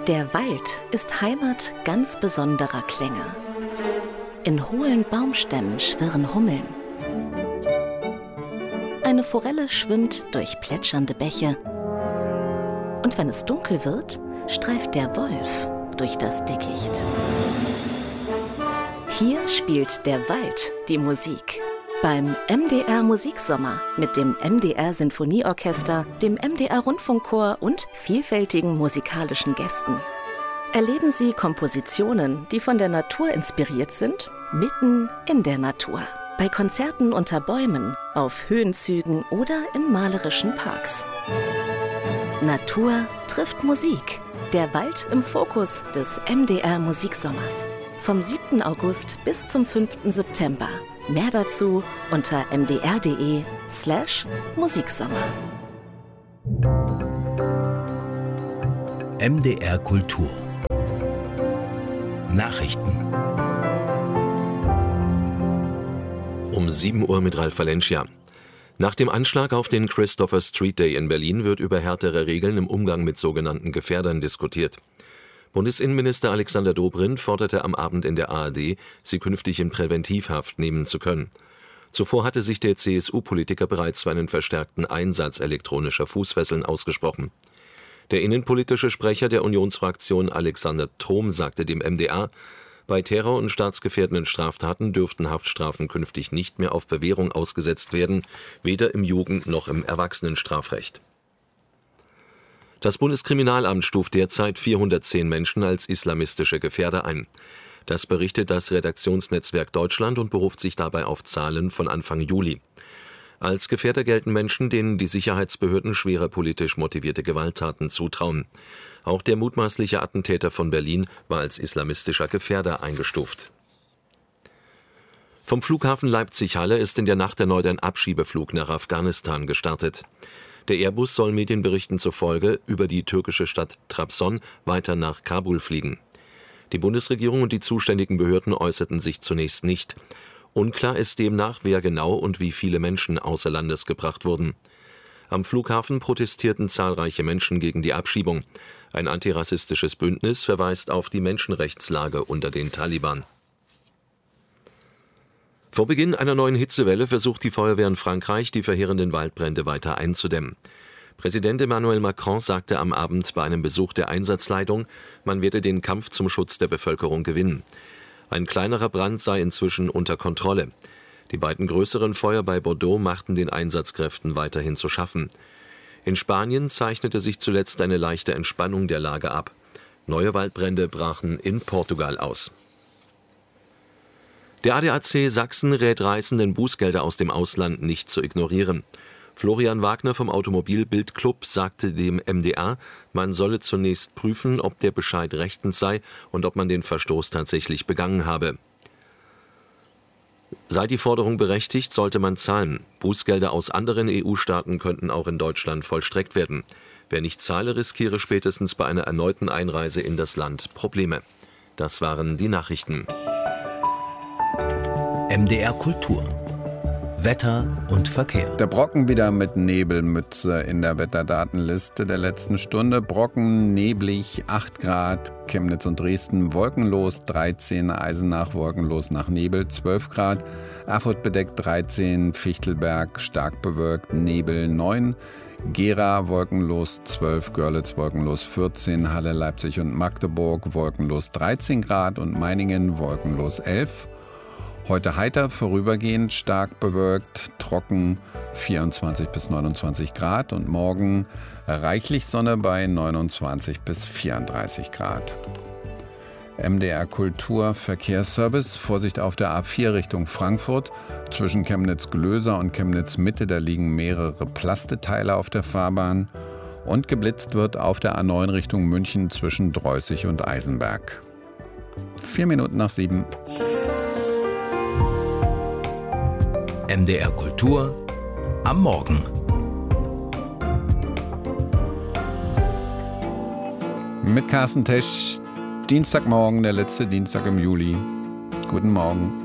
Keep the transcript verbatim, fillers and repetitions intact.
Der Wald ist Heimat ganz besonderer Klänge. In hohlen Baumstämmen schwirren Hummeln. Eine Forelle schwimmt durch plätschernde Bäche. Und wenn es dunkel wird, streift der Wolf durch das Dickicht. Hier spielt der Wald die Musik. Beim M D R Musiksommer mit dem M D R Sinfonieorchester, dem M D R Rundfunkchor und vielfältigen musikalischen Gästen. Erleben Sie Kompositionen, die von der Natur inspiriert sind, mitten in der Natur. Bei Konzerten unter Bäumen, auf Höhenzügen oder in malerischen Parks. Natur trifft Musik. Der Wald im Fokus des M D R Musiksommers. Vom siebten August bis zum fünften September. Mehr dazu unter m d r punkt d e slash Musiksommer. M D R Kultur. Nachrichten. Um sieben Uhr mit Ralf Valencia. Nach dem Anschlag auf den Christopher Street Day in Berlin wird über härtere Regeln im Umgang mit sogenannten Gefährdern diskutiert. Bundesinnenminister Alexander Dobrindt forderte am Abend in der A R D, sie künftig in Präventivhaft nehmen zu können. Zuvor hatte sich der C S U-Politiker bereits für einen verstärkten Einsatz elektronischer Fußfesseln ausgesprochen. Der innenpolitische Sprecher der Unionsfraktion Alexander Trom sagte dem M D R, bei terror- und staatsgefährdenden Straftaten dürften Haftstrafen künftig nicht mehr auf Bewährung ausgesetzt werden, weder im Jugend- noch im Erwachsenenstrafrecht. Das Bundeskriminalamt stuft derzeit vierhundertzehn Menschen als islamistische Gefährder ein. Das berichtet das Redaktionsnetzwerk Deutschland und beruft sich dabei auf Zahlen von Anfang Juli. Als Gefährder gelten Menschen, denen die Sicherheitsbehörden schwere politisch motivierte Gewalttaten zutrauen. Auch der mutmaßliche Attentäter von Berlin war als islamistischer Gefährder eingestuft. Vom Flughafen Leipzig-Halle ist in der Nacht erneut ein Abschiebeflug nach Afghanistan gestartet. Der Airbus soll Medienberichten zufolge über die türkische Stadt Trabzon weiter nach Kabul fliegen. Die Bundesregierung und die zuständigen Behörden äußerten sich zunächst nicht. Unklar ist demnach, wer genau und wie viele Menschen außer Landes gebracht wurden. Am Flughafen protestierten zahlreiche Menschen gegen die Abschiebung. Ein antirassistisches Bündnis verweist auf die Menschenrechtslage unter den Taliban. Vor Beginn einer neuen Hitzewelle versucht die Feuerwehr in Frankreich, die verheerenden Waldbrände weiter einzudämmen. Präsident Emmanuel Macron sagte am Abend bei einem Besuch der Einsatzleitung, man werde den Kampf zum Schutz der Bevölkerung gewinnen. Ein kleinerer Brand sei inzwischen unter Kontrolle. Die beiden größeren Feuer bei Bordeaux machten den Einsatzkräften weiterhin zu schaffen. In Spanien zeichnete sich zuletzt eine leichte Entspannung der Lage ab. Neue Waldbrände brachen in Portugal aus. Der A D A C Sachsen rät Reisenden, Bußgelder aus dem Ausland nicht zu ignorieren. Florian Wagner vom Automobil-Bild-Club sagte dem M D R, man solle zunächst prüfen, ob der Bescheid rechtens sei und ob man den Verstoß tatsächlich begangen habe. Sei die Forderung berechtigt, sollte man zahlen. Bußgelder aus anderen E U-Staaten könnten auch in Deutschland vollstreckt werden. Wer nicht zahle, riskiere spätestens bei einer erneuten Einreise in das Land Probleme. Das waren die Nachrichten. M D R Kultur. Wetter und Verkehr. Der Brocken wieder mit Nebelmütze in der Wetterdatenliste der letzten Stunde. Brocken, neblig, acht Grad, Chemnitz und Dresden wolkenlos, dreizehn, Eisenach wolkenlos nach Nebel, zwölf Grad, Erfurt bedeckt dreizehn, Fichtelberg stark bewölkt, Nebel neun, Gera wolkenlos zwölf, Görlitz wolkenlos vierzehn, Halle, Leipzig und Magdeburg wolkenlos dreizehn Grad und Meiningen wolkenlos elf. Heute heiter, vorübergehend stark bewölkt, trocken vierundzwanzig bis neunundzwanzig Grad und morgen reichlich Sonne bei neunundzwanzig bis vierunddreißig Grad. M D R Kultur Verkehrsservice, Vorsicht auf der A vier Richtung Frankfurt. Zwischen Chemnitz-Glöser und Chemnitz-Mitte, da liegen mehrere Plasteteile auf der Fahrbahn. Und geblitzt wird auf der A neun Richtung München zwischen Dreußig und Eisenberg. Vier Minuten nach sieben. M D R Kultur am Morgen. Mit Carsten Tesch, Dienstagmorgen, der letzte Dienstag im Juli. Guten Morgen.